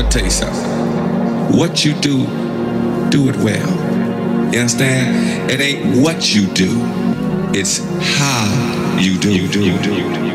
tell you something. What you do, do it well. You understand? It ain't what you do, it's how you do.